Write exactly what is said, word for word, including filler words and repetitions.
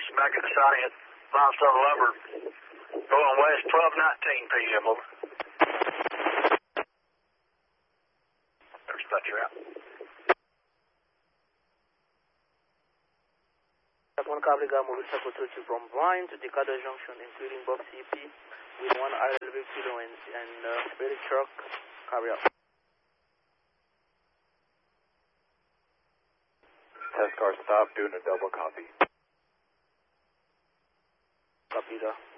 back at the siding at Milestone Lumber. Going west, twelve nineteen P M, over. There's Fletcher out. One Cabriga motorcycle thirty from Vine to Decatur Junction, including both C P, with one I L V kilo and, and uh, Spirit truck, carry out. Test car stop, doing a double copy. Copy that.